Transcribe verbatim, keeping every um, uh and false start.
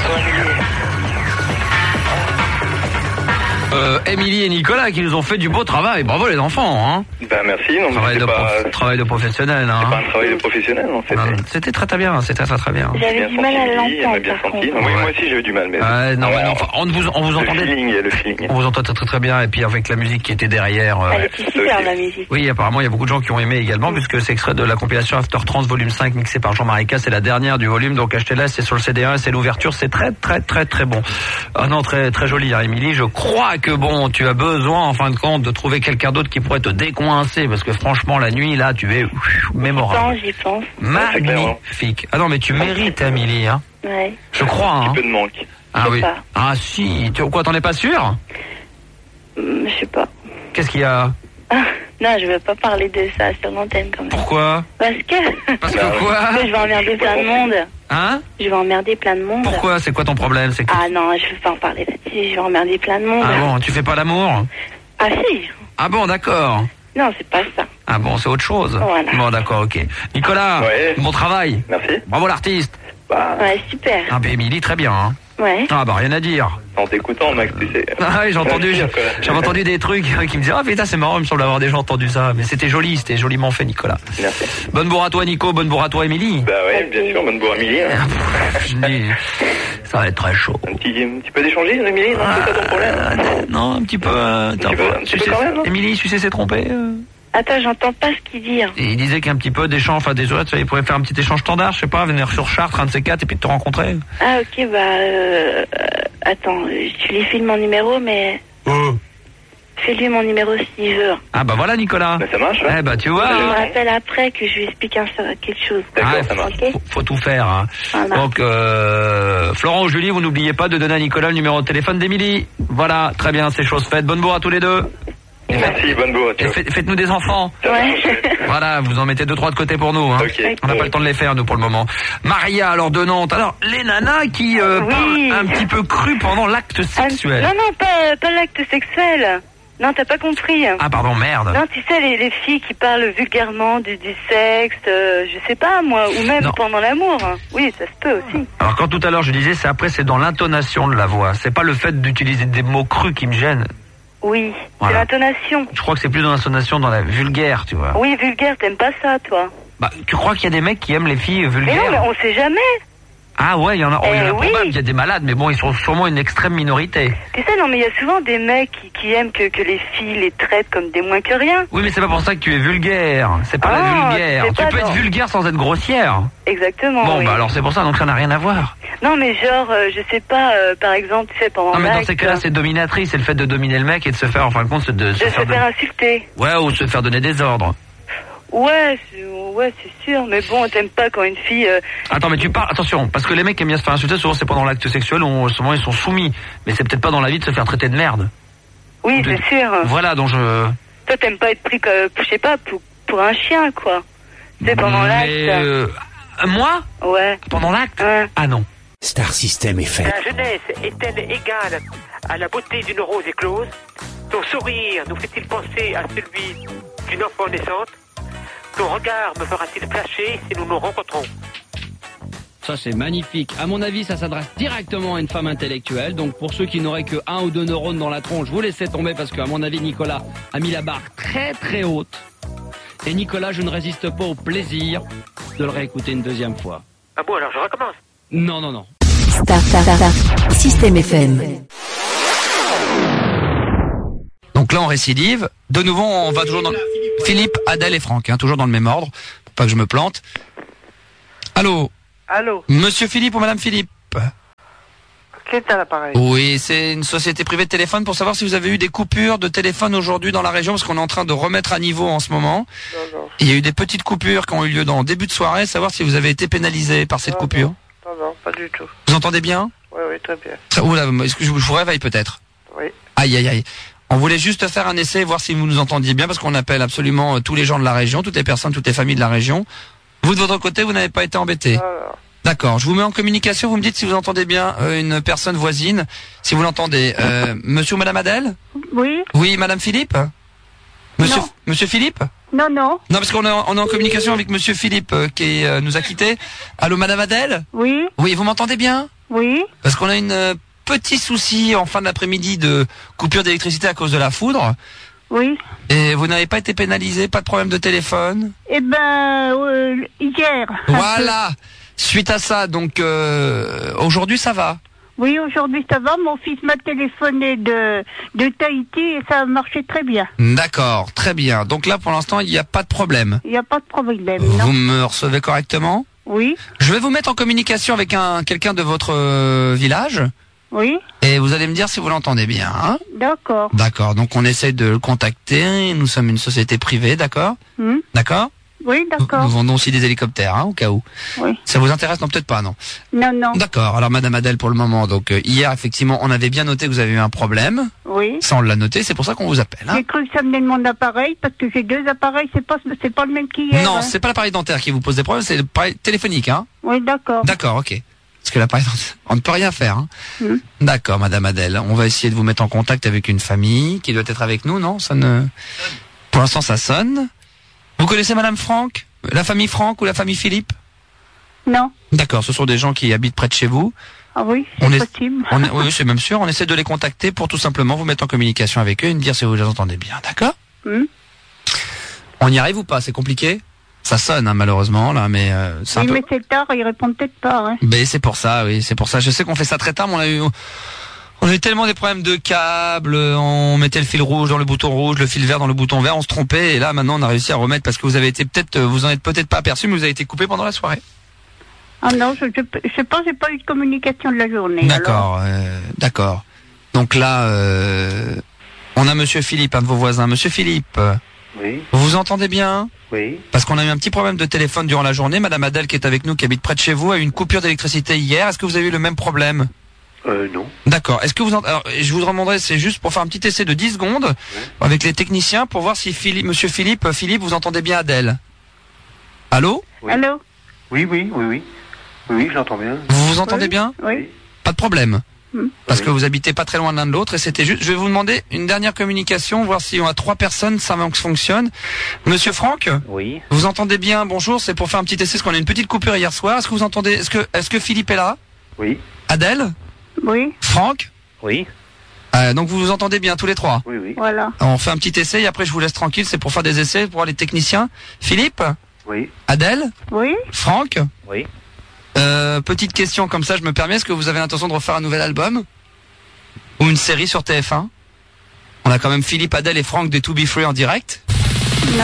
Euh, Émilie et Nicolas qui nous ont fait du beau travail. Bravo les enfants, hein. Ben merci. Non, travail, de pas... prof... travail de professionnel, hein. C'est pas un travail de professionnel, non. C'était, non, c'était très très bien, c'était très très bien. J'avais du mal à l'entendre. Bien senti. Non, oui, moi aussi j'ai eu du mal. Mais... Euh, non, ouais, mais enfin, on vous, on vous entendait. Le feeling, le feeling. On vous entend très très bien et puis avec la musique qui était derrière. Euh... Elle était super la musique. Oui, apparemment il y a beaucoup de gens qui ont aimé également puisque c'est extrait de la compilation After Trance volume cinq mixé par Jean-Marie K. C'est la dernière du volume, donc achetez-la, c'est sur le C D un, c'est l'ouverture, c'est très très très très bon. Ah non, très très joli, hein, Émilie. Je crois que bon, tu as besoin en fin de compte de trouver quelqu'un d'autre qui pourrait te décoincer parce que franchement la nuit là tu es ouf, mémorable. J'y pense. Magnifique. Ah non mais tu mérites Amélie, hein. Ouais. Je crois, hein. Un petit peu de manque. Ah oui. Pas. Ah si. Tu quoi, t'en es pas sûr? Je sais pas. Qu'est-ce qu'il y a? Ah, non, je veux pas parler de ça sur l'antenne quand même. Pourquoi? Parce que. Parce que quoi? Parce que je vais emmerder plein de monde. Hein? Je vais emmerder plein de monde. Pourquoi? C'est quoi ton problème? C'est que... Ah non, je veux pas en parler là-dessus. Je vais emmerder plein de monde. Ah bon, tu fais pas l'amour? Ah si. Ah bon, d'accord. Non, c'est pas ça. Ah bon, c'est autre chose. Voilà. Bon, d'accord, ok. Nicolas, ouais. Bon travail. Merci. Bravo l'artiste. Bah... Ouais, super. Ah ben Émilie, très bien, hein. Ouais. Ah bah rien à dire. En t'écoutant, Max, tu sais. Ah oui, j'ai entendu, j'avais entendu des trucs qui me disaient ah putain c'est marrant, il me semble avoir déjà entendu ça, mais c'était joli, c'était joliment fait Nicolas. Merci. Bonne bourre à toi Nico, bonne bourre à toi Émilie. Bah ouais, bien sûr, bonne bourre Émilie. Hein. Je dis, ça va être très chaud. Un petit, un petit peu d'échanger, Émilie, non, c'est ça ton problème? euh, Non, un petit peu. Euh, un petit peu, un petit peu quand même, non? Émilie, tu sais s'est trompée. Euh... Attends, j'entends pas ce qu'il dit. Hein. Et il disait qu'un petit peu d'échange, enfin des autres, il pourrait faire un petit échange standard, je sais pas, venir sur Chartres, un de ces quatre, et puis de te rencontrer. Ah ok, bah euh, attends, tu lui files mon numéro, mais Oh. fais-lui mon numéro s'il veut. Ah bah voilà Nicolas. Bah ça marche, ouais. Eh bah tu vois. Je me Hein. rappelle après que je lui explique un, quelque chose. D'accord, Ah, ça marche. Okay. Faut, faut tout faire. Hein. Voilà. Donc euh, Florent ou Julie, vous n'oubliez pas de donner à Nicolas le numéro de téléphone d'Émilie. Voilà, très bien, c'est chose faite. Bonne bourre à tous les deux. Merci, bonne bourre. Et fait, faites-nous des enfants. Ouais. Voilà, vous en mettez deux trois de côté pour nous. Hein. Okay. On n'a pas le temps de les faire nous pour le moment. Maria, alors de Nantes. Alors les nanas qui euh, Oui. parlent un petit peu cru pendant l'acte sexuel. Ah, non, non, pas, pas l'acte sexuel. Non, t'as pas compris. Ah pardon, merde. Non, tu sais, les, les filles qui parlent vulgairement du, du sexe, euh, je sais pas moi, ou même Non. pendant l'amour. Oui, ça se peut aussi. Alors quand tout à l'heure je disais, c'est après c'est dans l'intonation de la voix. C'est pas le fait d'utiliser des mots crus qui me gêne. Oui, Voilà. c'est l'intonation. Je crois que c'est plus dans l'intonation, dans la vulgaire, tu vois. Oui, vulgaire, t'aimes pas ça, toi? Bah, tu crois qu'il y a des mecs qui aiment les filles Mais vulgaires? non, mais on sait jamais. Ah ouais, il y en a, oh, il y en a Eh oui. probable, il y a des malades, mais bon, ils sont sûrement une extrême minorité. Tu sais, non, mais il y a souvent des mecs qui, qui aiment que, que les filles les traitent comme des moins que rien. Oui, mais c'est pas pour ça que tu es vulgaire. C'est pas Ah, la vulgaire. c'est Tu pas peux dans- être vulgaire sans être grossière. Exactement. Bon, oui. bah alors c'est pour ça, donc ça n'a rien à voir. Non, mais genre, euh, je sais pas, euh, par exemple, tu sais, pendant Non, mais dans l'acte, ces cas-là, c'est dominatrice, c'est le fait de dominer le mec et de se faire, en fin de compte, de, de de se se faire, faire don- insulter. ouais, ou se faire donner des ordres. Ouais, c'est, ouais, c'est sûr, mais bon, t'aimes pas quand une fille... euh, Attends, mais tu parles, attention, parce que les mecs qui aiment bien se faire insulter, souvent c'est pendant l'acte sexuel, où souvent ils sont soumis. Mais c'est peut-être pas dans la vie de se faire traiter de merde. Oui, De- c'est sûr. Voilà, donc je... Toi, t'aimes pas être pris, comme, je sais pas, pour, pour un chien, quoi. Tu sais, pendant l'acte. Mais, euh, moi? Ouais. Pendant l'acte? Ouais. Ah non. Star System est fait. La jeunesse est-elle égale à la beauté d'une rose éclose? Ton sourire nous fait-il penser à celui d'une enfant naissante? Ton regard me fera-t-il flasher si nous nous rencontrons? Ça, c'est magnifique. À mon avis, ça s'adresse directement à une femme intellectuelle. Donc, pour ceux qui n'auraient que un ou deux neurones dans la tronche, vous laissez tomber parce que, à mon avis, Nicolas a mis la barre très très haute. Et Nicolas, je ne résiste pas au plaisir de le réécouter une deuxième fois. Ah bon, alors je recommence. Non, non, non. Star, star, star, star. Système F M. Donc là, on récidive. De nouveau, on va toujours dans... Philippe, Adèle et Franck, hein, toujours dans le même ordre, pour pas que je me plante. Allô? Allô? Monsieur Philippe ou Madame Philippe? Qui est à l'appareil? Oui, c'est une société privée de téléphone pour savoir si vous avez eu des coupures de téléphone aujourd'hui dans la région, parce qu'on est en train de remettre à niveau en ce moment. Non, non. Il y a eu des petites coupures qui ont eu lieu dans le début de soirée, savoir si vous avez été pénalisé par cette Non, coupure. Non, non, pas du tout. Vous entendez bien? Oui, oui, très bien. Très- Oula, est-ce que je vous je vous réveille peut-être? Oui. Aïe, aïe, aïe. On voulait juste faire un essai, voir si vous nous entendiez bien, parce qu'on appelle absolument euh, tous les gens de la région, toutes les personnes, toutes les familles de la région. Vous, de votre côté, vous n'avez pas été embêtés? Non, non. D'accord, je vous mets en communication, vous me dites si vous entendez bien euh, une personne voisine, si vous l'entendez. Euh, monsieur ou madame Adèle? Oui. Oui, madame Philippe? Monsieur, Non. monsieur Philippe? Non, non. Non, parce qu'on est, en- on est en communication avec monsieur Philippe euh, qui euh, nous a quittés. Allô, madame Adèle? Oui. Oui, vous m'entendez bien? Oui. Parce qu'on a une euh, petit souci en fin d'après-midi de coupure d'électricité à cause de la foudre. Oui. Et vous n'avez pas été pénalisé, pas de problème de téléphone? Eh ben, euh, hier. Voilà. Suite à ça, donc euh, aujourd'hui ça va? Oui, aujourd'hui ça va. Mon fils m'a téléphoné de, de Tahiti et ça a marché très bien. D'accord, très bien. Donc là pour l'instant il n'y a pas de problème. Il n'y a pas de problème, non. Vous me recevez correctement? Oui. Je vais vous mettre en communication avec un quelqu'un de votre euh, village. Oui. Et vous allez me dire si vous l'entendez bien. Hein? D'accord. D'accord, donc on essaie de le contacter. Nous sommes une société privée, d'accord? Hum. D'accord? Oui, d'accord. Nous vendons aussi des hélicoptères, hein, au cas où. Oui. Ça vous intéresse? Non, peut-être pas, non. Non, non. D'accord. Alors, Madame Adèle, pour le moment, donc euh, hier, effectivement, on avait bien noté que vous avez eu un problème. Oui. Ça, on l'a noté. C'est pour ça qu'on vous appelle. Hein. J'ai cru que ça venait de mon appareil parce que j'ai deux appareils. C'est pas, c'est pas le même qu'hier. Non, hein. c'est pas l'appareil dentaire qui vous pose des problèmes, c'est l'appareil téléphonique, hein. Oui, d'accord. D'accord, ok. Parce que l'appareil dentaire, on ne peut rien faire. Hein. Hum. D'accord, Madame Adèle. On va essayer de vous mettre en contact avec une famille qui doit être avec nous, non? Ça ne. Pour l'instant, ça sonne. Vous connaissez Madame Franck? La famille Franck ou la famille Philippe? Non. D'accord, ce sont des gens qui habitent près de chez vous. Ah oui, c'est On est, possible. on est, oui, c'est même sûr. On essaie de les contacter pour tout simplement vous mettre en communication avec eux et me dire si vous les entendez bien. D'accord? Hum. On y arrive ou pas? C'est compliqué? Ça sonne, hein, malheureusement, là, mais euh, c'est Oui, un peu... mais c'est tard, ils répondent peut-être pas. Hein. Ben, c'est pour ça, oui, c'est pour ça. Je sais qu'on fait ça très tard, mais on a eu... On a eu tellement des problèmes de câbles, on mettait le fil rouge dans le bouton rouge, le fil vert dans le bouton vert, on se trompait, et là, maintenant, on a réussi à remettre parce que vous avez été peut-être, vous en êtes peut-être pas aperçu, mais vous avez été coupé pendant la soirée. Ah non, je, je, je sais pas, j'ai pas eu de communication de la journée. D'accord, euh, d'accord. Donc là, euh, on a Monsieur Philippe, un de vos voisins. Monsieur Philippe, Oui, vous vous entendez bien? oui. Parce qu'on a eu un petit problème de téléphone durant la journée. Madame Adèle, qui est avec nous, qui habite près de chez vous, a eu une coupure d'électricité hier. Est-ce que vous avez eu le même problème? Euh, non. D'accord. Est-ce que vous... ent- Alors, je vous demanderai, c'est juste pour faire un petit essai de dix secondes ouais. avec les techniciens pour voir si Philippe, Monsieur Philippe, Philippe, vous entendez bien Adèle? Allô? Oui. Allô? Oui, oui, oui, oui. Oui, oui, je l'entends bien. Vous vous entendez Oui. bien? Oui. Pas de problème. Hmm. Parce Oui. que vous habitez pas très loin l'un de l'autre et c'était juste... Je vais vous demander une dernière communication, voir si on a trois personnes, ça fonctionne. Monsieur Franck? Oui. Vous entendez bien? Bonjour, c'est pour faire un petit essai, parce qu'on a une petite coupure hier soir. Est-ce que vous entendez? Est-ce que, est-ce que Philippe est là? Oui. Adèle? Oui, Franck? Oui. Euh, donc vous vous entendez bien tous les trois? Oui, oui. voilà. On fait un petit essai et après je vous laisse tranquille, c'est pour faire des essais, pour voir les techniciens. Philippe? Oui. Adèle? Oui, Franck? Oui. Euh, petite question comme ça, je me permets, est-ce que vous avez l'intention de refaire un nouvel album? Ou une série sur T F un? On a quand même Philippe, Adèle et Franck des To Be Free en direct.